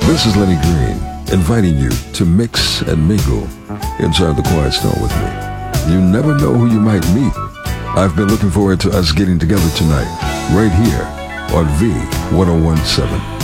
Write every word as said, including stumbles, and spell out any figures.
This is Lenny Green, inviting you to mix and mingle inside the Quiet Storm with me. You never know who you might meet. I've been looking forward to us getting together tonight, right here on V ten seventeen.